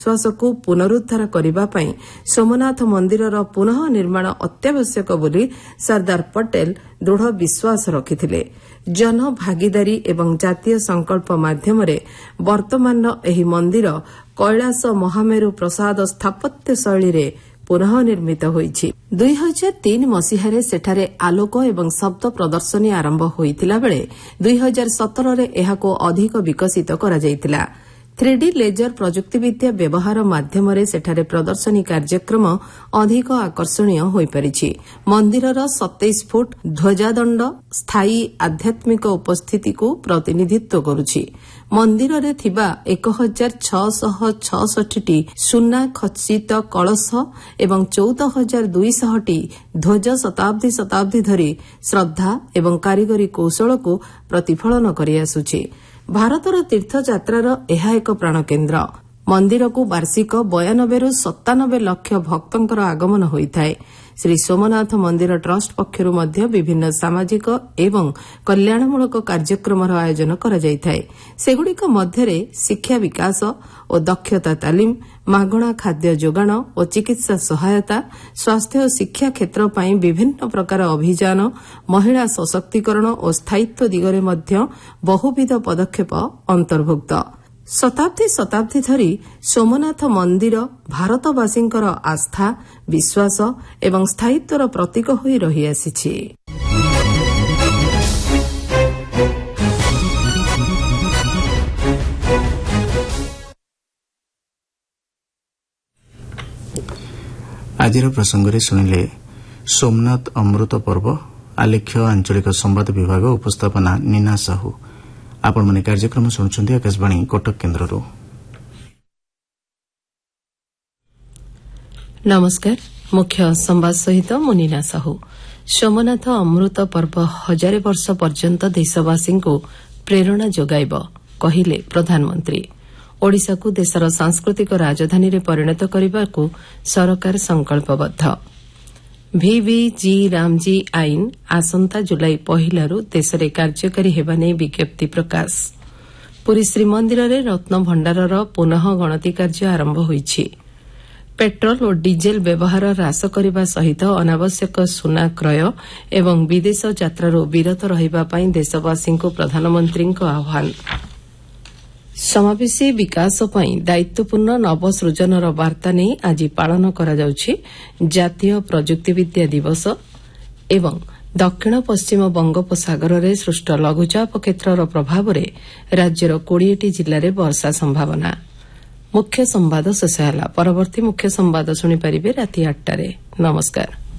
ବିଶ୍ୱାସକୁ ପୁନରୁଦ୍ଧାର କରିବା ପାଇଁ ସୋମନାଥ ମନ୍ଦିରର ପୁନଃ ନିର୍ମାଣ ଅତ୍ୟାବଶ୍ୟକ ବୋଲି ସର୍ଦ୍ଦାର ପଟେଲ ଦୃଢ଼ ବିଶ୍ୱାସ ରଖିଥିଲେ। ଜନଭାଗିଦାରୀ ଏବଂ ଜାତୀୟ ସଂକଳ୍ପ ମାଧ୍ୟମରେ ବର୍ତ୍ତମାନର ଏହି ମନ୍ଦିର କୈଳାସ ମହାମେରୁ ପ୍ରସାଦ ସ୍ଥାପତ୍ୟ ଶୈଳୀରେ ପୁନଃ ନିର୍ମିତ ହୋଇଛି। 2003 ମସିହାରେ ସେଠାରେ ଆଲୋକ ଏବଂ ଶବ୍ଦ ପ୍ରଦର୍ଶନୀ ଆରମ୍ଭ ହୋଇଥିଲା ବେଳେ 2017ରେ ଏହାକୁ ଅଧିକ ବିକଶିତ କରାଯାଇଥିଲା। 3D ଲେଜର ପ୍ରଯୁକ୍ତିବିଦ୍ୟା ବ୍ୟବହାର ମାଧ୍ୟମରେ ସେଠାରେ ପ୍ରଦର୍ଶନୀ କାର୍ଯ୍ୟକ୍ରମ ଅଧିକ ଆକର୍ଷଣୀୟ ହୋଇପାରିଛି। ମନ୍ଦିରର 27 ଫୁଟ ଧ୍ୱଜାଦଣ୍ଡ ସ୍ଥାୟୀ ଆଧ୍ୟାତ୍ମିକ ଉପସ୍ଥିତିକୁ ପ୍ରତିନିଧିତ୍ୱ କରୁଛି। ମନ୍ଦିରରେ ଥିବା 1666ଟି ସୁନା ଖଚିତ କଳସ ଏବଂ 14200ଟି ଧ୍ୱଜ ଶତାବ୍ଦୀ ଧରି ଶ୍ରଦ୍ଧା ଏବଂ କାରିଗରୀ କୌଶଳକୁ ପ୍ରତିଫଳନ କରିଆସୁଛି। ଭାରତର ତୀର୍ଥଯାତ୍ରାର ଏହା ଏକ ପ୍ରାଣକେନ୍ଦ୍ର। ମନ୍ଦିରକୁ ବାର୍ଷିକ 92ରୁ 97 ଲକ୍ଷ ଭକ୍ତଙ୍କର ଆଗମନ ହୋଇଥାଏ। ଶ୍ରୀ ସୋମନାଥ ମନ୍ଦିର ଟ୍ରଷ୍ଟ ପକ୍ଷରୁ ମଧ୍ୟ ବିଭିନ୍ନ ସାମାଜିକ ଏବଂ କଲ୍ୟାଣମୂଳକ କାର୍ଯ୍ୟକ୍ରମର ଆୟୋଜନ କରାଯାଇଥାଏ। ସେଗୁଡ଼ିକ ମଧ୍ୟରେ ଶିକ୍ଷା ବିକାଶ ଓ ଦକ୍ଷତା ତାଲିମ, ମାଗଣା ଖାଦ୍ୟ ଯୋଗାଣ ଓ ଚିକିତ୍ସା ସହାୟତା, ସ୍ୱାସ୍ଥ୍ୟ ଓ ଶିକ୍ଷା କ୍ଷେତ୍ର ପାଇଁ ବିଭିନ୍ନ ପ୍ରକାର ଅଭିଯାନ, ମହିଳା ସଶକ୍ତିକରଣ ଓ ସ୍ଥାୟିତ୍ୱ ଦିଗରେ ମଧ୍ୟ ବହୁବିଧ ପଦକ୍ଷେପ ଅନ୍ତର୍ଭୁକ୍ତ। ଶତାବ୍ଦୀ ଧରି ସୋମନାଥ ମନ୍ଦିର ଭାରତବାସୀଙ୍କର ଆସ୍ଥା, ବିଶ୍ୱାସ ଏବଂ ସ୍ଥାୟିତ୍ୱର ପ୍ରତୀକ ହୋଇ ରହିଆସିଛି। ଆଜିର ପ୍ରସଙ୍ଗରେ ଶୁଣିଲେ ସୋମନାଥ ଅମୃତ ପର୍ବ, ଆଲେଖ୍ୟ ଆଞ୍ଚଳିକ ସମ୍ବାଦ ବିଭାଗ, ଉପସ୍ଥାପନା ନୀନା ସାହୁ। ଆପଣମାନେ କାର୍ଯ୍ୟକ୍ରମ ଶୁଣୁଛନ୍ତି ଆକାଶବାଣୀ କଟକ କେନ୍ଦ୍ରରୁ। ନମସ୍କାର। ମୁଖ୍ୟ ସମ୍ବାଦ ସହିତ ମୁଁ ନୀନା ସାହୁ। ସୋମନାଥ ଅମୃତ ପର୍ବ 1000 ବର୍ଷ ପର୍ଯ୍ୟନ୍ତ ଦେଶବାସୀଙ୍କୁ ପ୍ରେରଣା ଯୋଗାଇବ, କହିଲେ ପ୍ରଧାନମନ୍ତ୍ରୀ। ଓଡ଼ିଶାକୁ ଦେଶର ସାଂସ୍କୃତିକ ରାଜଧାନୀରେ ପରିଣତ କରିବାକୁ ସରକାର ସଂକଳ୍ପବଦ୍ଧ। ଭିଭିଜି ରାମଜୀ ଆଇନ ଆସନ୍ତା ଜୁଲାଇ 1ରୁ ଦେଶରେ କାର୍ଯ୍ୟକାରୀ ହେବା ନେଇ ବିଜ୍ଞପ୍ତି ପ୍ରକାଶ। ପୁରୀ ଶ୍ରୀମନ୍ଦିରରେ ରତ୍ନଭଣ୍ଡାରର ପୁନଃ ଗଣତି କାର୍ଯ୍ୟ ଆରମ୍ଭ ହୋଇଛି। ପେଟ୍ରୋଲ ଓ ଡିଜେଲ ବ୍ୟବହାର ହ୍ରାସ କରିବା ସହିତ ଅନାବଶ୍ୟକ ସୁନା କ୍ରୟ ଏବଂ ବିଦେଶ ଯାତ୍ରାରୁ ବିରତ ରହିବା ପାଇଁ ଦେଶବାସୀଙ୍କୁ ପ୍ରଧାନମନ୍ତ୍ରୀଙ୍କ ଆହ୍ୱାନ। ସମାବେଶୀ ବିକାଶ ପାଇଁ ଦାୟିତ୍ୱପୂର୍ଣ୍ଣ ନବସୃଜନର ବାର୍ତ୍ତା ନେଇ ଆଜି ପାଳନ କରାଯାଉଛି ଜାତୀୟ ପ୍ରଯୁକ୍ତିବିଦ୍ୟା ଦିବସ ଏବଂ ଦକ୍ଷିଣ ପଶ୍ଚିମ ବଙ୍ଗୋପସାଗରରେ ସୃଷ୍ଟ ଲଘୁଚାପ କ୍ଷେତ୍ରର ପ୍ରଭାବରେ ରାଜ୍ୟର 20ଟି ଜିଲ୍ଲାରେ ବର୍ଷା ସମ୍ଭାବନା। ମୁଖ୍ୟ ସମ୍ବାଦ ଶେଷ ହେଲା। ପରବର୍ତ୍ତୀ ମୁଖ୍ୟ ସମ୍ବାଦ ଶୁଣିପାରିବେ ରାତି 8ଟାରେ। ନମସ୍କାର।